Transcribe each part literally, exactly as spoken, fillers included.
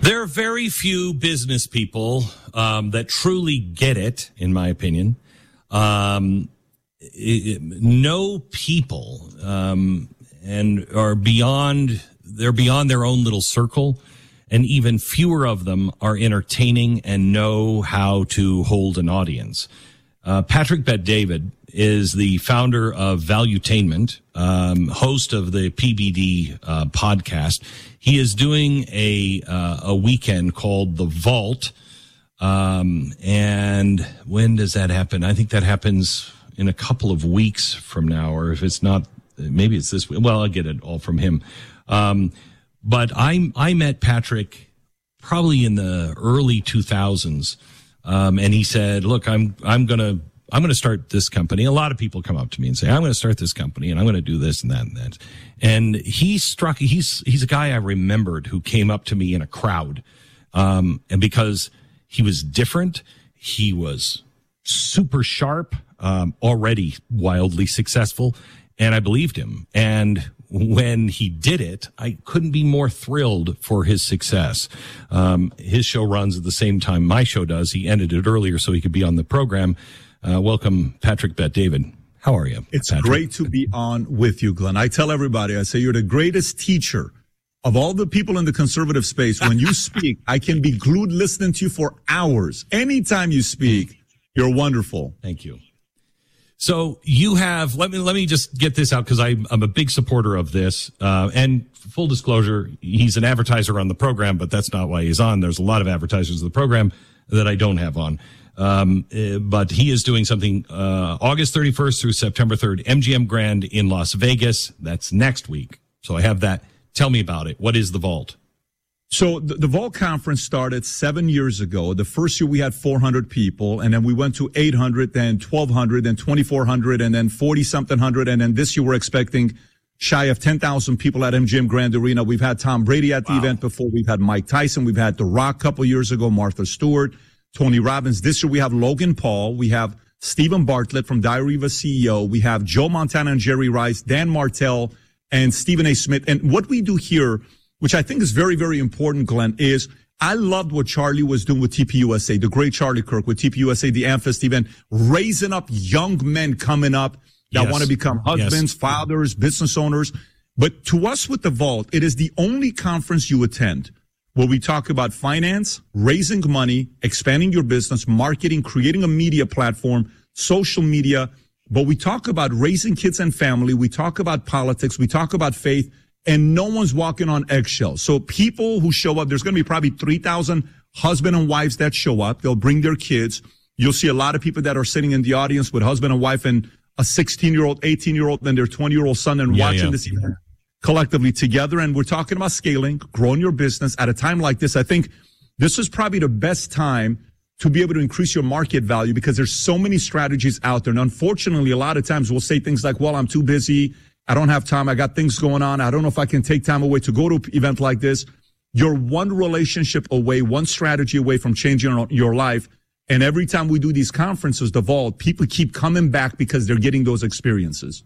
There are very few business people um, that truly get it, in my opinion. Um, it, no people um, and are beyond, they're beyond their own little circle, and even fewer of them are entertaining and know how to hold an audience. Uh, Patrick Bet-David is the founder of Valuetainment, um, host of the P B D uh, podcast. He is doing a uh, a weekend called The Vault. Um, and when does that happen? I think that happens in a couple of weeks from now, or if it's not, maybe it's this week. Well, I'll get it all from him. Um, but I, I met Patrick probably in the early two thousands. Um, and he said, look, I'm, I'm going to, I'm going to start this company. A lot of people come up to me and say, I'm going to start this company and I'm going to do this and that and that. And he struck, he's, he's a guy I remembered who came up to me in a crowd. Um, and because he was different, he was super sharp, um, already wildly successful. And I believed him. And when he did it, I couldn't be more thrilled for his success. Um, his show runs at the same time my show does. He ended it earlier so he could be on the program. Uh, welcome, Patrick Bet-David. How are you? It's Patrick? Great to be on with you, Glenn. I tell everybody, I say you're the greatest teacher of all the people in the conservative space. When you speak, I can be glued listening to you for hours. Anytime you speak, you're wonderful. Thank you. So you have, let me, let me just get this out because I'm, I'm a big supporter of this. Uh, and full disclosure, he's an advertiser on the program, but that's not why he's on. There's a lot of advertisers of the program that I don't have on. Um, uh, but he is doing something, uh, August thirty-first through September third, M G M Grand in Las Vegas. That's next week. So I have that. Tell me about it. What is the Vault? So the, the Vault Conference started seven years ago. The first year we had four hundred people, and then we went to eight hundred, then twelve hundred, then twenty-four hundred, and then forty-something hundred. And then this year we're expecting shy of ten thousand people at M G M Grand Arena. We've had Tom Brady at the wow. event before. We've had Mike Tyson. We've had The Rock a couple years ago, Martha Stewart, Tony Robbins. This year we have Logan Paul. We have Stephen Bartlett from Diary of a C E O. We have Joe Montana and Jerry Rice, Dan Martell, and Stephen A. Smith. And what we do here, which I think is very, very important, Glenn, is I loved what Charlie was doing with T P U S A, the great Charlie Kirk with T P U S A, the Amfest event, raising up young men coming up that yes. want to become husbands, yes. fathers, business owners. But to us with the Vault, it is the only conference you attend where we talk about finance, raising money, expanding your business, marketing, creating a media platform, social media. But we talk about raising kids and family. We talk about politics. We talk about faith. And no one's walking on eggshells. So people who show up, there's going to be probably three thousand husband and wives that show up. They'll bring their kids. You'll see a lot of people that are sitting in the audience with husband and wife and a sixteen-year-old, eighteen-year-old, and their twenty-year-old son and yeah, watching yeah. this event collectively together. And we're talking about scaling, growing your business at a time like this. I think this is probably the best time to be able to increase your market value because there's so many strategies out there. And unfortunately, a lot of times we'll say things like, well, I'm too busy. I don't have time. I got things going on. I don't know if I can take time away to go to an event like this. You're one relationship away, one strategy away from changing your life. And every time we do these conferences, the Vault, people keep coming back because they're getting those experiences.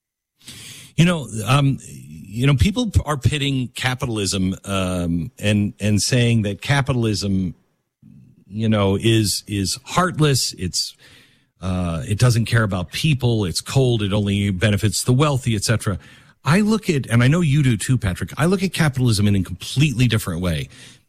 You know, um, you know, people are pitting capitalism um, and and saying that capitalism, you know, is is heartless. It's Uh, it doesn't care about people. It's cold. It only benefits the wealthy, et cetera. I look at, and I know you do too, Patrick, I look at capitalism in a completely different way.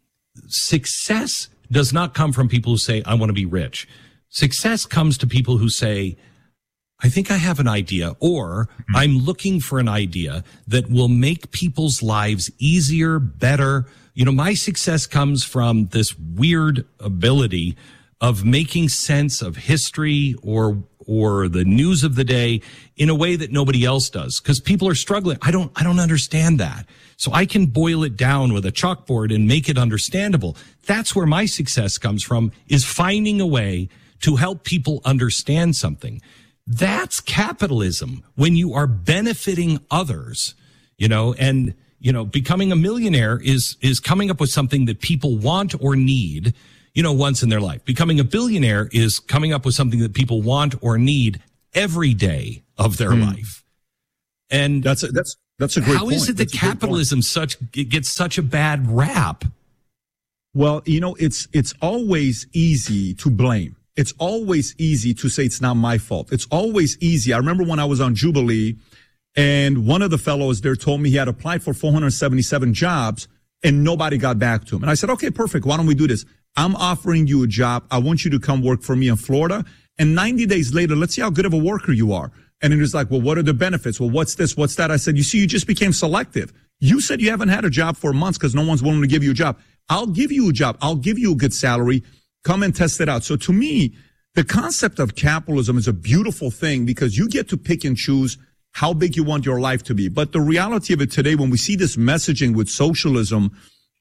Success does not come from people who say, I want to be rich. Success comes to people who say, I think I have an idea, or mm-hmm. I'm looking for an idea that will make people's lives easier, better. You know, my success comes from this weird ability of making sense of history or or the news of the day in a way that nobody else does, because people are struggling. I don't I don't understand that. So I can boil it down with a chalkboard and make it understandable. That's where my success comes from, is finding a way to help people understand something. That's capitalism, when you are benefiting others, you know, and you know, becoming a millionaire is is coming up with something that people want or need, you know, once in their life. Becoming a billionaire is coming up with something that people want or need every day of their mm. life. And that's a, that's that's a great how point. How is it that that's capitalism such gets such a bad rap? Well, you know, it's it's always easy to blame. It's always easy to say it's not my fault. It's always easy. I remember when I was on Jubilee, and one of the fellows there told me he had applied for four hundred seventy-seven jobs and nobody got back to him. And I said, okay, perfect. Why don't we do this? I'm offering you a job. I want you to come work for me in Florida. And ninety days later, let's see how good of a worker you are. And it was like, well, what are the benefits? Well, what's this? What's that? I said, you see, you just became selective. You said you haven't had a job for months because no one's willing to give you a job. I'll give you a job. I'll give you a good salary. Come and test it out. So to me, the concept of capitalism is a beautiful thing because you get to pick and choose how big you want your life to be. But the reality of it today, when we see this messaging with socialism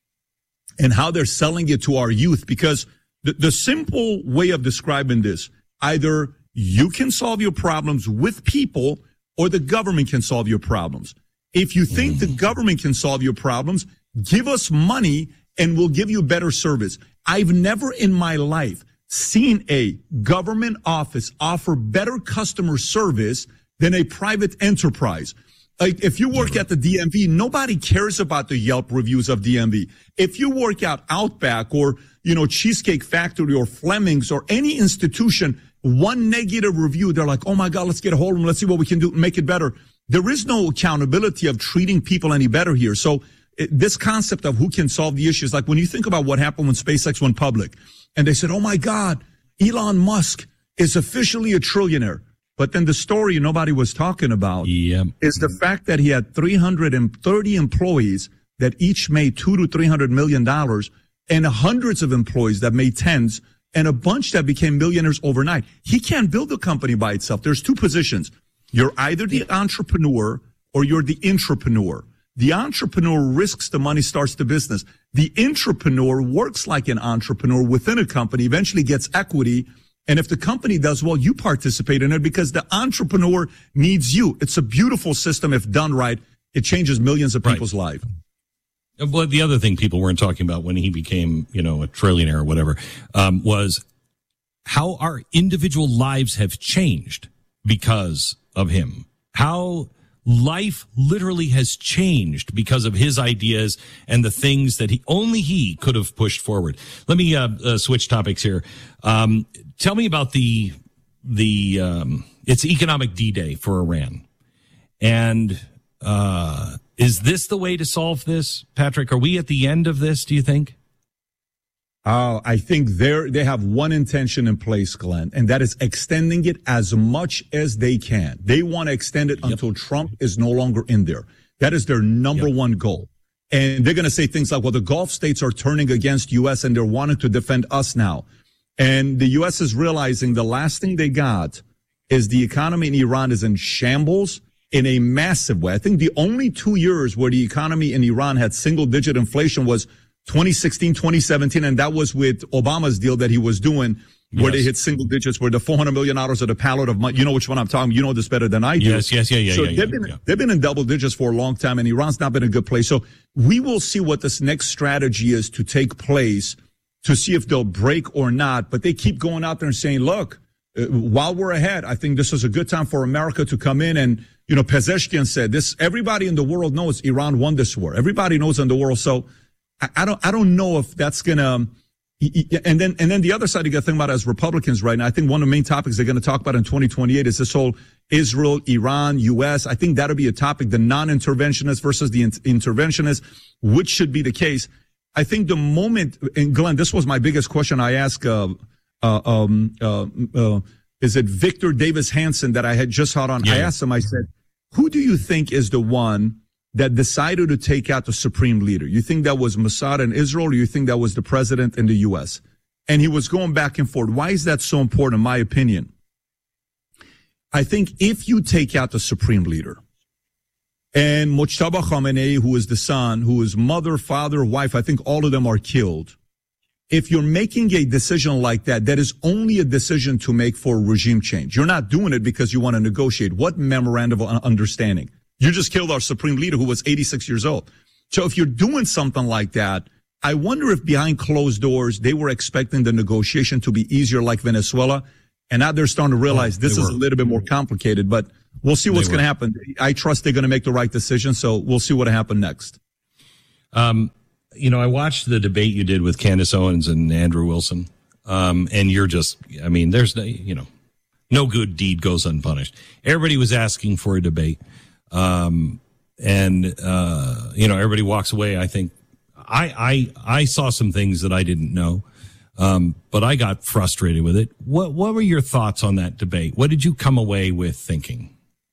and how they're selling it to our youth, because the, the simple way of describing this, either you can solve your problems with people or the government can solve your problems. If you think the government can solve your problems, give us money and we'll give you better service. I've never in my life seen a government office offer better customer service than a private enterprise. Like if you work at the D M V, nobody cares about the Yelp reviews of D M V. If you work at Outback or, you know, Cheesecake Factory or Fleming's or any institution, one negative review, they're like, oh my God, let's get a hold of them. Let's see what we can do to make it better. There is no accountability of treating people any better here. So it, this concept of who can solve the issues, like when you think about what happened when SpaceX went public and they said, oh my God, Elon Musk is officially a trillionaire. But then the story nobody was talking about yep. is the fact that he had three hundred thirty employees that each made two to three hundred million dollars, and hundreds of employees that made tens, and a bunch that became millionaires overnight. He can't build a company by itself. There's two positions. You're either the entrepreneur or you're the intrapreneur. The entrepreneur risks the money, starts the business. The intrapreneur works like an entrepreneur within a company, eventually gets equity. And if the company does well, you participate in it because the entrepreneur needs you. It's a beautiful system. If done right, it changes millions of people's right. lives. Well, the other thing people weren't talking about when he became, you know, a trillionaire or whatever, um, was how our individual lives have changed because of him. How life literally has changed because of his ideas and the things that he only he could have pushed forward. Let me uh, uh, switch topics here. Um, tell me about the the um, it's economic D-Day for Iran, and uh, is this the way to solve this, Patrick? Are we at the end of this? Do you think? Uh, I think they they have one intention in place, Glenn, and that is extending it as much as they can. They want to extend it yep. until Trump is no longer in there. That is their number yep. one goal. And they're going to say things like, well, the Gulf states are turning against U S and they're wanting to defend us now. And the U S is realizing the last thing they got is the economy in Iran is in shambles in a massive way. I think the only two years where the economy in Iran had single digit inflation was twenty sixteen, twenty seventeen, and that was with Obama's deal that he was doing where yes. they hit single digits, where the four hundred million dollars of the pallet of money, you know which one I'm talking, you know this better than I do. Yes, yes, yeah, yeah, so yeah, they've yeah, been, yeah. they've been in double digits for a long time, and Iran's not been in a good place. So we will see what this next strategy is to take place to see if they'll break or not. But they keep going out there and saying, look, uh, while we're ahead, I think this is a good time for America to come in. And, you know, Pezeshkian said this, everybody in the world knows Iran won this war. Everybody knows in the world. So I, I don't, I don't know if that's going to, and then, and then the other side you got to think about as Republicans right now. I think one of the main topics they're going to talk about in twenty twenty-eight is this whole Israel, Iran, U S. I think that'll be a topic, the non-interventionists versus the interventionists, which should be the case. I think the moment, and Glenn, this was my biggest question I asked, uh, uh, um, uh, uh, is it Victor Davis Hanson that I had just had on? Yeah. I asked him, I said, who do you think is the one that decided to take out the supreme leader? You think that was Mossad in Israel, or you think that was the president in the U S? And he was going back and forth. Why is that so important, in my opinion? I think if you take out the supreme leader, and Mojtaba Khamenei, who is the son, who is mother, father, wife, I think all of them are killed. If you're making a decision like that, that is only a decision to make for regime change. You're not doing it because you want to negotiate. What memorandum of understanding? You just killed our supreme leader who was eighty-six years old. So if you're doing something like that, I wonder if behind closed doors, they were expecting the negotiation to be easier like Venezuela. And now they're starting to realize oh, this is were. a little bit more complicated, but we'll see what's going to happen. I trust they're going to make the right decision. So we'll see what happens next. Um, you know, I watched the debate you did with Candace Owens and Andrew Wilson, um, and you're just, I mean, there's no, you know, no good deed goes unpunished. Everybody was asking for a debate, um, and uh, you know, everybody walks away. I think I I I saw some things that I didn't know, um, but I got frustrated with it. What what were your thoughts on that debate? What did you come away with thinking?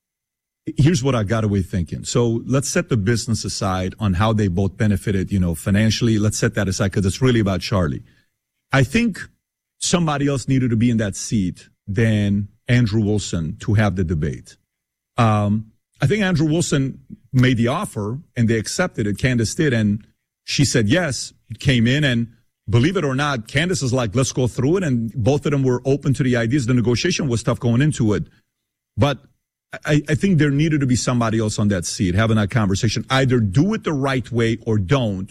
Here's what I got away thinking. So let's set the business aside on how they both benefited, you know, financially. Let's set that aside because it's really about Charlie. I think somebody else needed to be in that seat than Andrew Wilson to have the debate. Um, I think Andrew Wilson made the offer and they accepted it. Candace did. And she said yes, came in, and believe it or not, Candace is like, let's go through it. And both of them were open to the ideas. The negotiation was tough going into it. But I, I think there needed to be somebody else on that seat having that conversation. Either do it the right way or don't.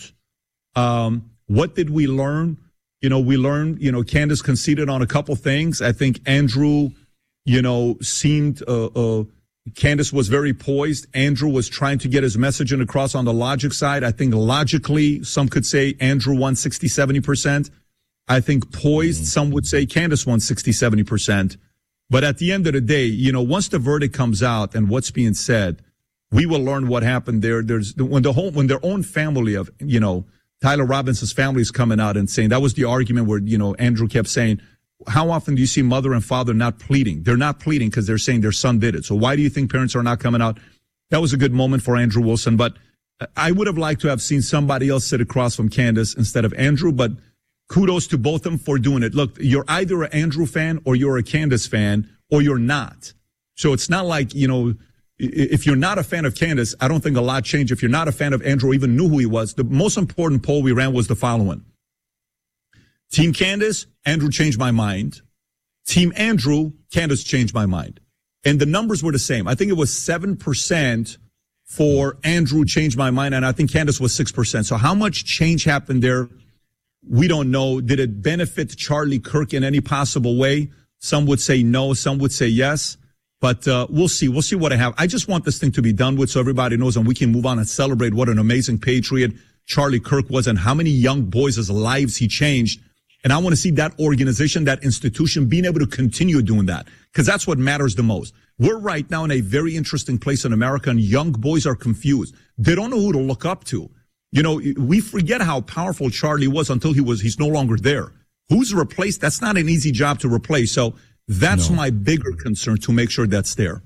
Um, what did we learn? You know, we learned, you know, Candace conceded on a couple things. I think Andrew, you know, seemed, uh, uh, Candace was very poised. Andrew was trying to get his messaging across on the logic side. I think logically, some could say Andrew won sixty, seventy percent. I think poised, mm-hmm. some would say Candace won sixty, seventy percent. But at the end of the day, you know, once the verdict comes out and what's being said, we will learn what happened there. There's when the whole, when their own family of, you know, Tyler Robinson's family is coming out and saying that was the argument where, you know, Andrew kept saying, how often do you see mother and father not pleading? They're not pleading because they're saying their son did it. So why do you think parents are not coming out? That was a good moment for Andrew Wilson, but I would have liked to have seen somebody else sit across from Candace instead of Andrew, but kudos to both of them for doing it. Look, you're either an Andrew fan or you're a Candace fan or you're not. So it's not like, you know, if you're not a fan of Candace, I don't think a lot changed. If you're not a fan of Andrew or even knew who he was, the most important poll we ran was the following. Team Candace, Andrew changed my mind. Team Andrew, Candace changed my mind. And the numbers were the same. I think it was seven percent for Andrew changed my mind, and I think Candace was six percent. So how much change happened there? We don't know. Did it benefit Charlie Kirk in any possible way? Some would say no. Some would say yes. But uh, we'll see. We'll see what I have. I just want this thing to be done with so everybody knows and we can move on and celebrate what an amazing patriot Charlie Kirk was and how many young boys' lives he changed. And I want to see that organization, that institution being able to continue doing that because that's what matters the most. We're right now in a very interesting place in America and young boys are confused. They don't know who to look up to. You know, we forget how powerful Charlie was until he was, he's no longer there. Who's replaced? That's not an easy job to replace. So that's no. my bigger concern to make sure that's there.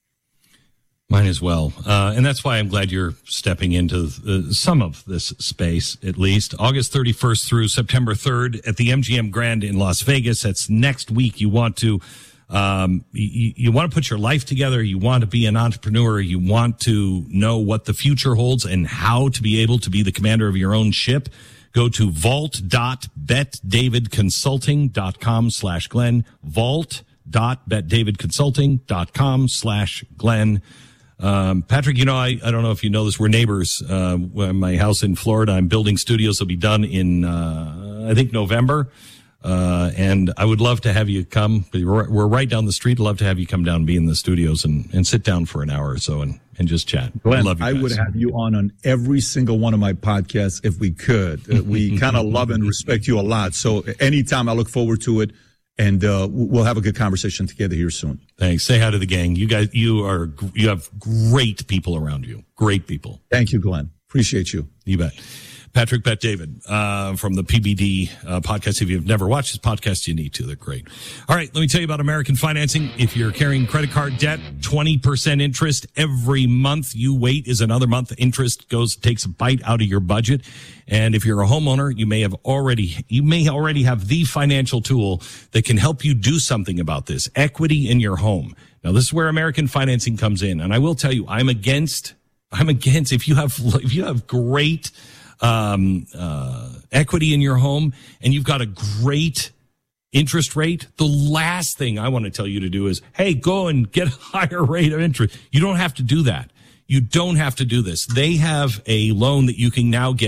Mine as well. Uh, and that's why I'm glad you're stepping into uh, some of this space, at least. August thirty-first through September third at the M G M Grand in Las Vegas. That's next week. You want to, um, you, you want to put your life together. You want to be an entrepreneur. You want to know what the future holds and how to be able to be the commander of your own ship. Go to vault dot bet david consulting dot com slash Glenn. vault dot bet david consulting dot com slash Glenn. Um, Patrick, you know, I, I don't know if you know this. We're neighbors. Uh, my house in Florida, I'm building studios. Will be done in, uh, I think November. Uh, and I would love to have you come. We're, we're right down the street. I'd love to have you come down and be in the studios and, and sit down for an hour or so and, and just chat. Glenn, I love you guys. I would have you on on every single one of my podcasts if we could. Uh, we kind of love and respect you a lot. So anytime, I look forward to it. And uh, we'll have a good conversation together here soon. Thanks. Say hi to the gang. You guys, you are, you have great people around you. Great people. Thank you, Glenn. Appreciate you. You bet. Patrick Bet David uh, from the P B D uh, podcast. If you've never watched this podcast, you need to. They're great. All right, let me tell you about American Financing. If you're carrying credit card debt, twenty percent interest every month you wait is another month. Interest goes takes a bite out of your budget. And if you're a homeowner, you may have already you may already have the financial tool that can help you do something about this. Equity in your home. Now, this is where American Financing comes in. And I will tell you, I'm against I'm against if you have if you have great um uh equity in your home and you've got a great interest rate, the last thing I want to tell you to do is, hey, go and get a higher rate of interest. You don't have to do that. You don't have to do this. They have a loan that you can now get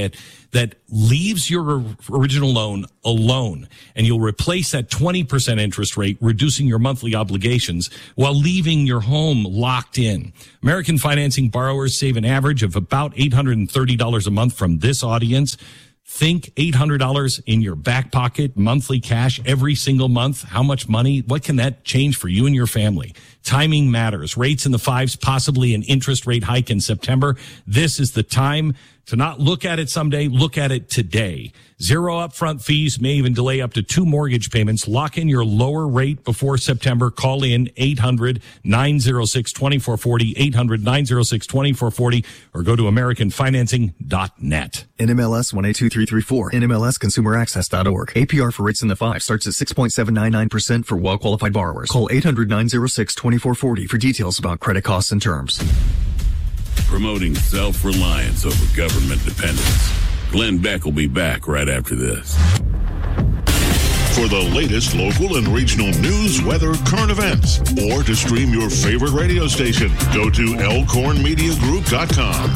that leaves your original loan alone, and you'll replace that twenty percent interest rate, reducing your monthly obligations while leaving your home locked in. American Financing borrowers save an average of about eight hundred thirty dollars a month from this audience. Think eight hundred dollars in your back pocket, monthly cash every single month. How much money? What can that change for you and your family? Timing matters. Rates in the fives, possibly an interest rate hike in September. This is the time to not look at it someday. Look at it today. Zero upfront fees, may even delay up to two mortgage payments. Lock in your lower rate before September. Call in eight hundred nine oh six two four four oh, eight hundred nine oh six two four four oh, or go to american financing dot net. N M L S one eight two three three four, N M L S consumer access dot org. A P R for rates in the five starts at six point seven nine nine percent for well-qualified borrowers. Call eight hundred nine oh six two four four oh for details about credit costs and terms. Promoting self-reliance over government dependence. Glenn Beck will be back right after this. For the latest local and regional news, weather, current events, or to stream your favorite radio station, go to elkhorn media group dot com.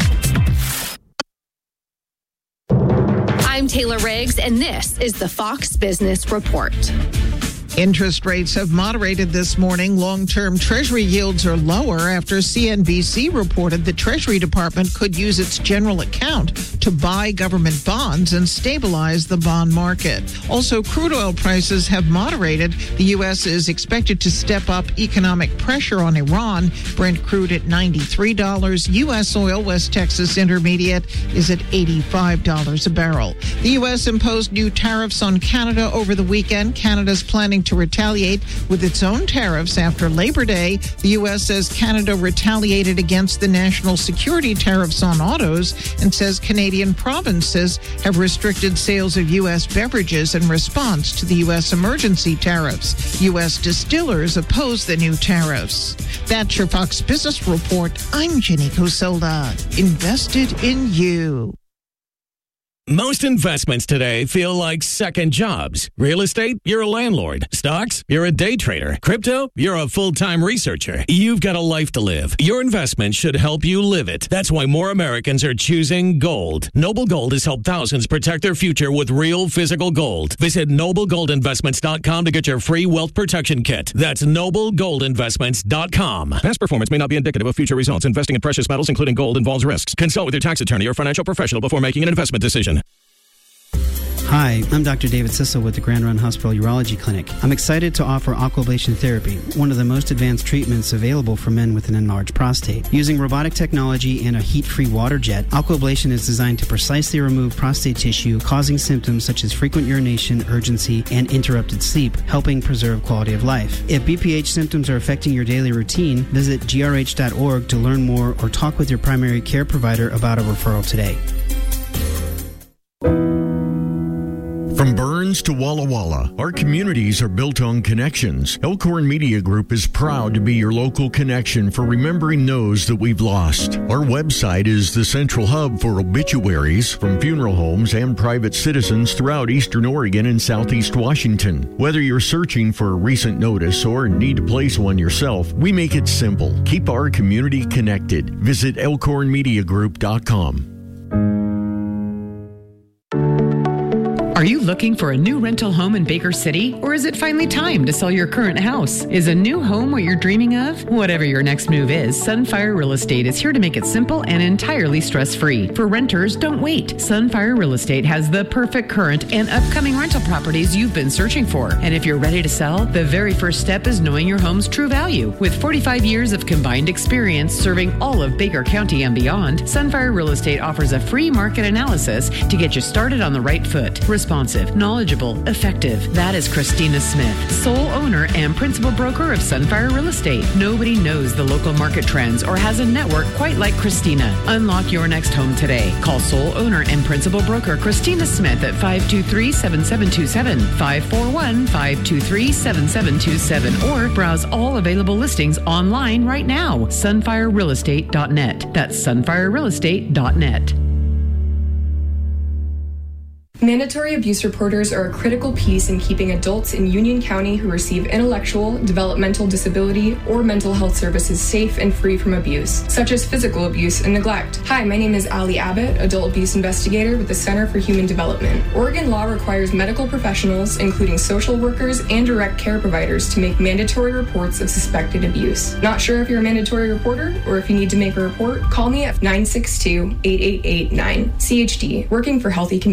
I'm Taylor Riggs, and this is the Fox Business Report. Interest rates have moderated this morning. Long-term Treasury yields are lower after C N B C reported the Treasury Department could use its general account to buy government bonds and stabilize the bond market. Also, crude oil prices have moderated. The U S is expected to step up economic pressure on Iran. Brent crude at ninety-three dollars. U S oil, West Texas Intermediate, is at eighty-five dollars a barrel. The U S imposed new tariffs on Canada over the weekend. Canada's planning to retaliate with its own tariffs after Labor Day. The U S says Canada retaliated against the national security tariffs on autos and says Canadian provinces have restricted sales of U S beverages in response to the U S emergency tariffs. U S distillers oppose the new tariffs. That's your Fox Business Report. I'm Jenny Cosolda. Invested in you. Most investments today feel like second jobs. Real estate, you're a landlord. Stocks, you're a day trader. Crypto, you're a full-time researcher. You've got a life to live. Your investment should help you live it. That's why more Americans are choosing gold. Noble Gold has helped thousands protect their future with real physical gold. Visit noble gold investments dot com to get your free wealth protection kit. That's noble gold investments dot com. Past performance may not be indicative of future results. Investing in precious metals, including gold, involves risks. Consult with your tax attorney or financial professional before making an investment decision. Hi, I'm Doctor David Sissel with the Grand Run Hospital Urology Clinic. I'm excited to offer aquablation therapy, one of the most advanced treatments available for men with an enlarged prostate. Using robotic technology and a heat-free water jet, aquablation is designed to precisely remove prostate tissue, causing symptoms such as frequent urination, urgency, and interrupted sleep, helping preserve quality of life. If B P H symptoms are affecting your daily routine, visit G R H dot org to learn more or talk with your primary care provider about a referral today. From Burns to Walla Walla, our communities are built on connections. Elkhorn Media Group is proud to be your local connection for remembering those that we've lost. Our website is the central hub for obituaries from funeral homes and private citizens throughout Eastern Oregon and Southeast Washington. Whether you're searching for a recent notice or need to place one yourself, we make it simple. Keep our community connected. Visit elkhorn media group dot com. Are you looking for a new rental home in Baker City? Or is it finally time to sell your current house? Is a new home what you're dreaming of? Whatever your next move is, Sunfire Real Estate is here to make it simple and entirely stress-free. For renters, don't wait. Sunfire Real Estate has the perfect current and upcoming rental properties you've been searching for. And if you're ready to sell, the very first step is knowing your home's true value. With forty-five years of combined experience serving all of Baker County and beyond, Sunfire Real Estate offers a free market analysis to get you started on the right foot. Responsive, knowledgeable, effective. That is Christina Smith, sole owner and principal broker of Sunfire Real Estate. Nobody knows the local market trends or has a network quite like Christina. Unlock your next home today. Call sole owner and principal broker Christina Smith at five two three, seven seven two seven, five four one, five two three, seven seven two seven, or browse all available listings online right now. sunfire real estate dot net. That's sunfire real estate dot net. Mandatory abuse reporters are a critical piece in keeping adults in Union County who receive intellectual, developmental disability, or mental health services safe and free from abuse, such as physical abuse and neglect. Hi, my name is Allie Abbott, adult abuse investigator with the Center for Human Development. Oregon law requires medical professionals, including social workers and direct care providers, to make mandatory reports of suspected abuse. Not sure if you're a mandatory reporter or if you need to make a report? Call me at nine six two, eight eight eight, nine. C H D, Working for Healthy Communities.